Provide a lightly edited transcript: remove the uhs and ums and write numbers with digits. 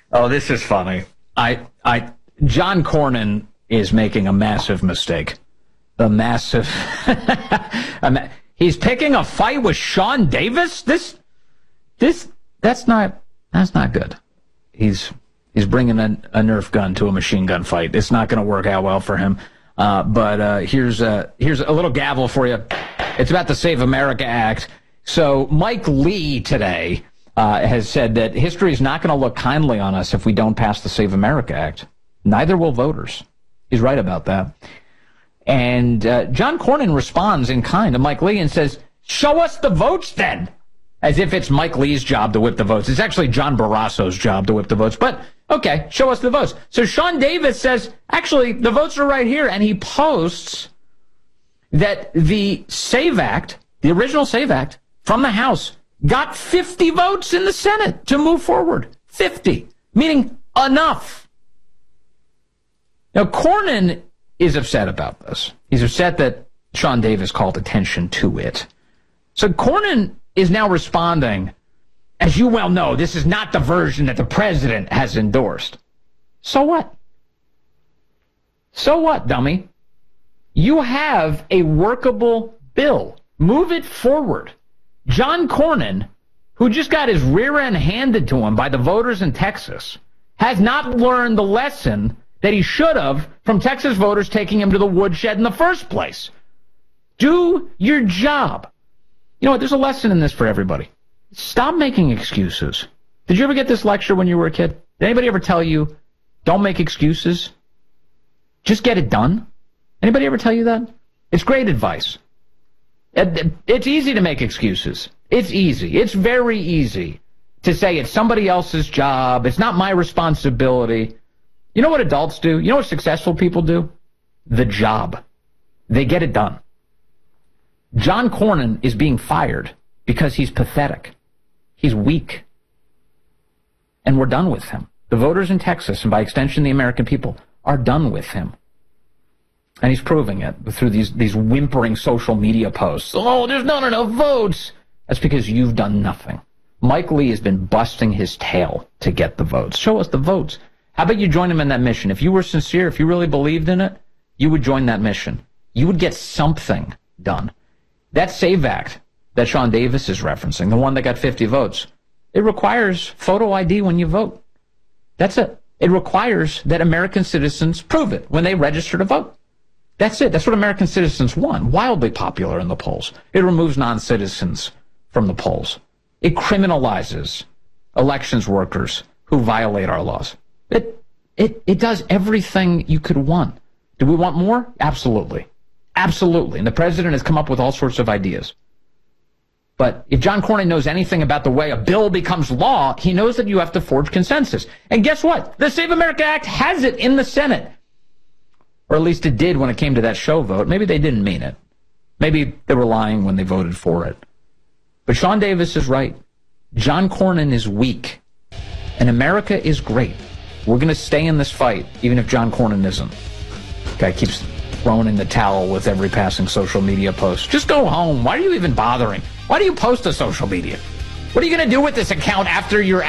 Oh, this is funny. John Cornyn is making a massive mistake. He's picking a fight with Sean Davis. That's not good. He's bringing a Nerf gun to a machine gun fight. It's not going to work out well for him. But here's a little gavel for you. It's about the Save America Act. So Mike Lee today has said that history is not going to look kindly on us if we don't pass the Save America Act. Neither will voters. He's right about that. And John Cornyn responds in kind to Mike Lee and says, show us the votes then. As if it's Mike Lee's job to whip the votes. It's actually John Barrasso's job to whip the votes. But, okay, show us the votes. So Sean Davis says, actually, the votes are right here. And he posts that the SAVE Act, the original SAVE Act from the House, got 50 votes in the Senate to move forward. 50. Meaning enough. Now, Cornyn is upset about this. He's upset that Sean Davis called attention to it. So Cornyn is now responding, as you well know, this is not the version that the president has endorsed. So what? So what, dummy? You have a workable bill. Move it forward. John Cornyn, who just got his rear end handed to him by the voters in Texas, has not learned the lesson that he should have from Texas voters taking him to the woodshed in the first place. Do your job. You know what? There's a lesson in this for everybody. Stop making excuses. Did you ever get this lecture when you were a kid? Did anybody ever tell you, don't make excuses? Just get it done? Anybody ever tell you that? It's great advice. It's easy to make excuses. It's easy. It's very easy to say it's somebody else's job. It's not my responsibility. You know what adults do? You know what successful people do? The job. They get it done. John Cornyn is being fired because he's pathetic. He's weak. And we're done with him. The voters in Texas, and by extension the American people, are done with him. And he's proving it through these whimpering social media posts. Oh, there's not enough votes. That's because you've done nothing. Mike Lee has been busting his tail to get the votes. Show us the votes. How about you join him in that mission? If you were sincere, if you really believed in it, you would join that mission. You would get something done. That SAVE Act that Sean Davis is referencing, the one that got 50 votes, it requires photo ID when you vote. That's it. It requires that American citizens prove it when they register to vote. That's it. That's what American citizens want. Wildly popular in the polls. It removes non-citizens from the polls. It criminalizes elections workers who violate our laws. It does everything you could want. Do we want more? Absolutely. Absolutely. And the president has come up with all sorts of ideas. But if John Cornyn knows anything about the way a bill becomes law, he knows that you have to forge consensus. And guess what? The Save America Act has it in the Senate. Or at least it did when it came to that show vote. Maybe they didn't mean it. Maybe they were lying when they voted for it. But Sean Davis is right. John Cornyn is weak. And America is great. We're going to stay in this fight, even if John Cornyn isn't. Guy keeps throwing in the towel with every passing social media post. Just go home. Why are you even bothering? Why do you post to social media? What are you going to do with this account after you're